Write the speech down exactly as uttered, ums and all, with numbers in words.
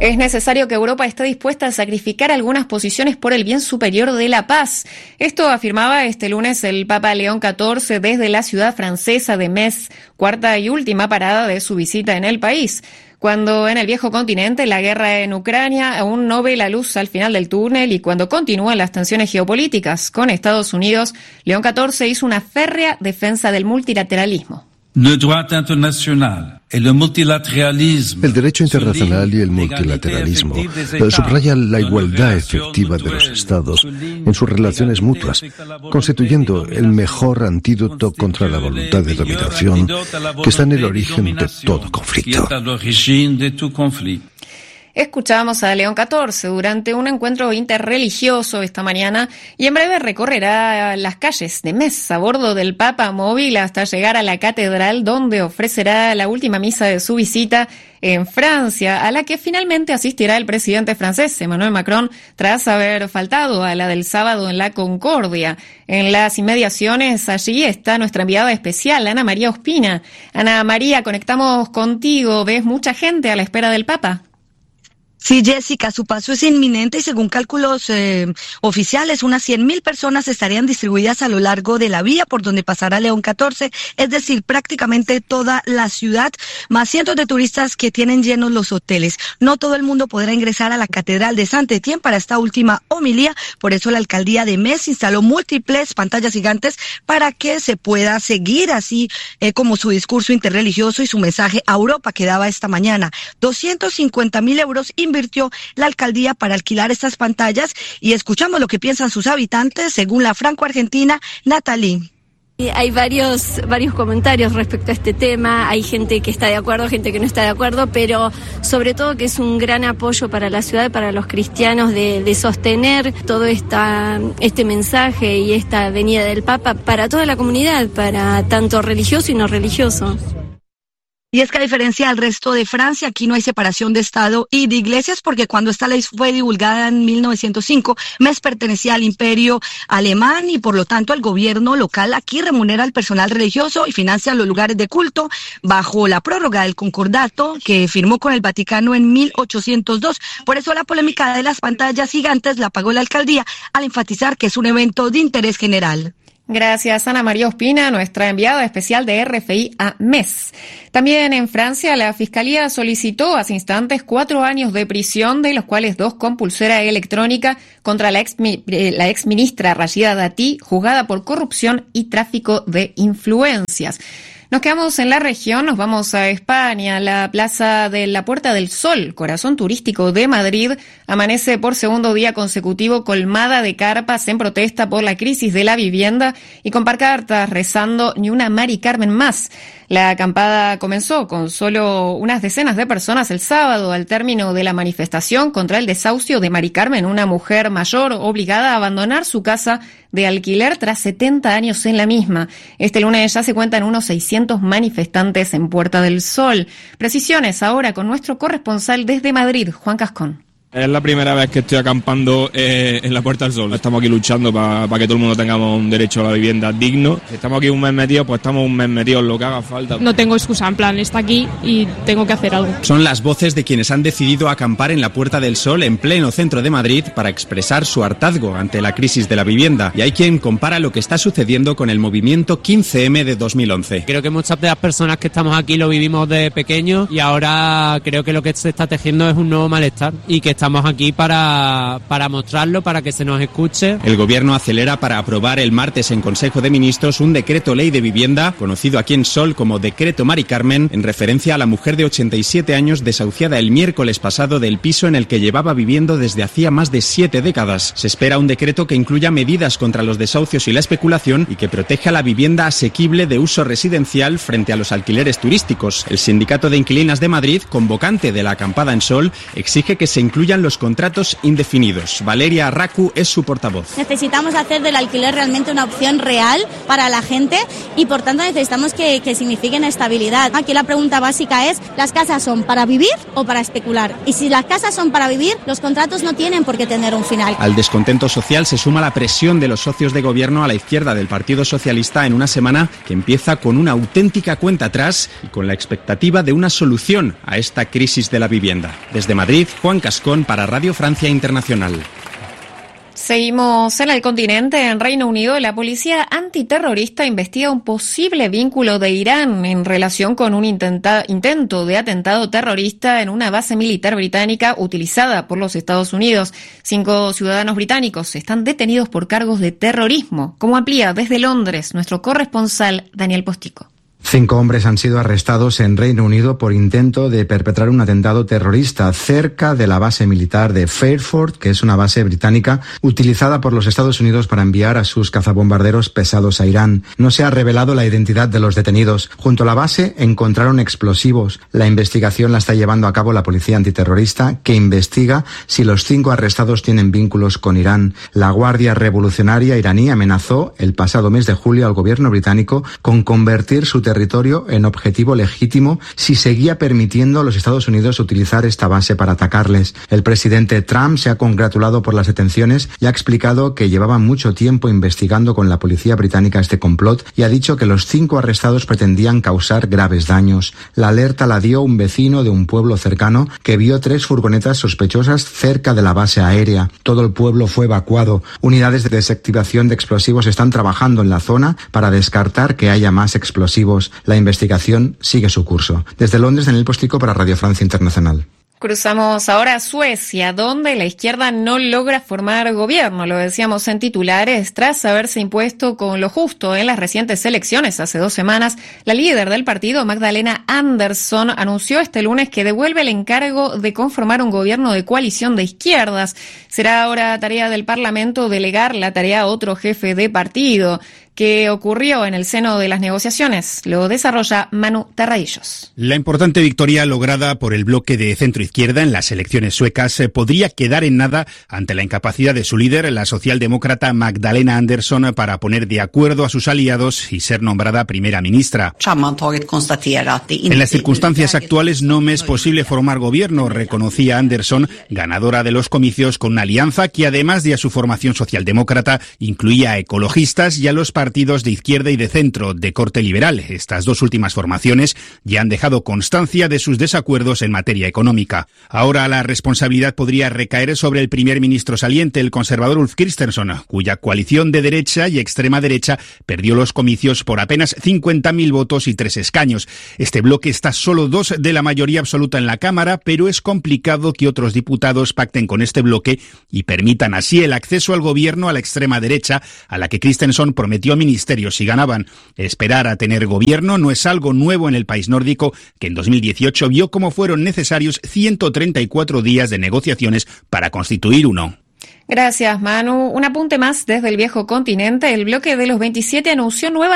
Es necesario que Europa esté dispuesta a sacrificar algunas posiciones por el bien superior de la paz. Esto afirmaba este lunes el Papa León catorce desde la ciudad francesa de Metz, cuarta y última parada de su visita en el país. Cuando en el viejo continente la guerra en Ucrania aún no ve la luz al final del túnel y cuando continúan las tensiones geopolíticas con Estados Unidos, León catorce hizo una férrea defensa del multilateralismo. Le droit international et le multilatéralisme. El derecho internacional y el multilateralismo subraya la igualdad efectiva de los Estados en sus relaciones mutuas, constituyendo el mejor antídoto contra la voluntad de dominación que está en el origen de todo conflicto. Escuchábamos a León catorce durante un encuentro interreligioso esta mañana y en breve recorrerá las calles de Metz a bordo del Papa móvil hasta llegar a la catedral donde ofrecerá la última misa de su visita en Francia, a la que finalmente asistirá el presidente francés Emmanuel Macron tras haber faltado a la del sábado en la Concordia. En las inmediaciones allí está nuestra enviada especial, Ana María Ospina. Ana María, conectamos contigo. ¿Ves mucha gente a la espera del Papa? Sí, Jessica, su paso es inminente y según cálculos eh, oficiales, unas cien mil personas estarían distribuidas a lo largo de la vía por donde pasará León catorce, es decir, prácticamente toda la ciudad, más cientos de turistas que tienen llenos los hoteles. No todo el mundo podrá ingresar a la Catedral de Saint-Étienne para esta última homilía, por eso la alcaldía de Metz instaló múltiples pantallas gigantes para que se pueda seguir así eh, como su discurso interreligioso y su mensaje a Europa que daba esta mañana. doscientos cincuenta mil euros invirtió la alcaldía para alquilar estas pantallas y escuchamos lo que piensan sus habitantes según la franco-argentina Natalie. Hay varios varios comentarios respecto a este tema, hay gente que está de acuerdo, gente que no está de acuerdo, pero sobre todo que es un gran apoyo para la ciudad, para los cristianos de, de sostener todo esta, este mensaje y esta venida del Papa para toda la comunidad, para tanto religioso y no religioso. Y es que a diferencia del resto de Francia, aquí no hay separación de Estado y de iglesias, porque cuando esta ley fue divulgada en mil novecientos cinco, Metz pertenecía al Imperio Alemán y por lo tanto el gobierno local aquí remunera al personal religioso y financia los lugares de culto bajo la prórroga del concordato que firmó con el Vaticano en mil ochocientos dos. Por eso la polémica de las pantallas gigantes la pagó la alcaldía al enfatizar que es un evento de interés general. Gracias, Ana María Ospina, nuestra enviada especial de R F I a Metz. También en Francia, la Fiscalía solicitó hace instantes cuatro años de prisión, de los cuales dos con pulsera electrónica, contra la ex, la exministra Rachida Dati, juzgada por corrupción y tráfico de influencias. Nos quedamos en la región, nos vamos a España. La plaza de la Puerta del Sol, corazón turístico de Madrid, amanece por segundo día consecutivo colmada de carpas en protesta por la crisis de la vivienda y con pancartas rezando "Ni una Mari Carmen más". La acampada comenzó con solo unas decenas de personas el sábado al término de la manifestación contra el desahucio de Mari Carmen, una mujer mayor obligada a abandonar su casa de alquiler tras setenta años en la misma. Este lunes ya se cuentan unos seiscientos manifestantes en Puerta del Sol. Precisiones ahora con nuestro corresponsal desde Madrid, Juan Cascón. Es la primera vez que estoy acampando eh, en la Puerta del Sol. Estamos aquí luchando para pa que todo el mundo tengamos un derecho a la vivienda digno. Estamos aquí un mes metidos, pues estamos un mes metidos lo que haga falta. No tengo excusa, en plan, está aquí y tengo que hacer algo. Son las voces de quienes han decidido acampar en la Puerta del Sol en pleno centro de Madrid para expresar su hartazgo ante la crisis de la vivienda. Y hay quien compara lo que está sucediendo con el movimiento quince eme de dos mil once. Creo que muchas de las personas que estamos aquí lo vivimos de pequeños y ahora creo que lo que se está tejiendo es un nuevo malestar y que estamos aquí para, para mostrarlo, para que se nos escuche. El gobierno acelera para aprobar el martes en Consejo de Ministros un decreto ley de vivienda, conocido aquí en Sol como Decreto Mari Carmen, en referencia a la mujer de ochenta y siete años desahuciada el miércoles pasado del piso en el que llevaba viviendo desde hacía más de siete décadas. Se espera un decreto que incluya medidas contra los desahucios y la especulación y que proteja la vivienda asequible de uso residencial frente a los alquileres turísticos. El Sindicato de Inquilinas de Madrid, convocante de la acampada en Sol, exige que se incluya incluyan los contratos indefinidos. Valeria Arracu es su portavoz. Necesitamos hacer del alquiler realmente una opción real para la gente y por tanto necesitamos que, que signifiquen estabilidad. Aquí la pregunta básica es, ¿las casas son para vivir o para especular? Y si las casas son para vivir, los contratos no tienen por qué tener un final. Al descontento social se suma la presión de los socios de gobierno a la izquierda del Partido Socialista en una semana que empieza con una auténtica cuenta atrás y con la expectativa de una solución a esta crisis de la vivienda. Desde Madrid, Juan Cascón para Radio Francia Internacional. Seguimos en el continente. En Reino Unido, la policía antiterrorista investiga un posible vínculo de Irán en relación con un intenta- intento de atentado terrorista en una base militar británica utilizada por los Estados Unidos. Cinco ciudadanos británicos están detenidos por cargos de terrorismo, como amplía desde Londres nuestro corresponsal Daniel Postico. Cinco hombres han sido arrestados en Reino Unido por intento de perpetrar un atentado terrorista cerca de la base militar de Fairford, que es una base británica utilizada por los Estados Unidos para enviar a sus cazabombarderos pesados a Irán. No se ha revelado la identidad de los detenidos. Junto a la base encontraron explosivos. La investigación la está llevando a cabo la policía antiterrorista, que investiga si los cinco arrestados tienen vínculos con Irán. La Guardia Revolucionaria iraní amenazó el pasado mes de julio al gobierno británico con convertir su territorio en objetivo legítimo si seguía permitiendo a los Estados Unidos utilizar esta base para atacarles. El presidente Trump se ha congratulado por las detenciones y ha explicado que llevaban mucho tiempo investigando con la policía británica este complot y ha dicho que los cinco arrestados pretendían causar graves daños. La alerta la dio un vecino de un pueblo cercano que vio tres furgonetas sospechosas cerca de la base aérea. Todo el pueblo fue evacuado. Unidades de desactivación de explosivos están trabajando en la zona para descartar que haya más explosivos. La investigación sigue su curso. Desde Londres, Daniel Postico para Radio Francia Internacional. Cruzamos ahora a Suecia, donde la izquierda no logra formar gobierno, lo decíamos en titulares, tras haberse impuesto con lo justo en las recientes elecciones hace dos semanas. La líder del partido, Magdalena Andersson, anunció este lunes que devuelve el encargo de conformar un gobierno de coalición de izquierdas. Será ahora tarea del Parlamento delegar la tarea a otro jefe de partido. ¿Qué ocurrió en el seno de las negociaciones? Lo desarrolla Manu Terradillos. La importante victoria lograda por el bloque de centro-izquierda en las elecciones suecas podría quedar en nada ante la incapacidad de su líder, la socialdemócrata Magdalena Andersson, para poner de acuerdo a sus aliados y ser nombrada primera ministra. En las circunstancias actuales no me es posible formar gobierno, reconocía Andersson, ganadora de los comicios con una alianza que, además de a su formación socialdemócrata, incluía a ecologistas y a los partidos de izquierda y de centro, de corte liberal. Estas dos últimas formaciones ya han dejado constancia de sus desacuerdos en materia económica. Ahora la responsabilidad podría recaer sobre el primer ministro saliente, el conservador Ulf Kristersson, cuya coalición de derecha y extrema derecha perdió los comicios por apenas cincuenta mil votos y tres escaños. Este bloque está solo dos de la mayoría absoluta en la Cámara, pero es complicado que otros diputados pacten con este bloque y permitan así el acceso al gobierno a la extrema derecha, a la que Kristersson prometió ministerios si ganaban. Esperar a tener gobierno no es algo nuevo en el país nórdico, que en dos mil dieciocho vio cómo fueron necesarios ciento treinta y cuatro días de negociaciones para constituir uno. Gracias, Manu. Un apunte más desde el viejo continente. El bloque de los veintisiete anunció nuevas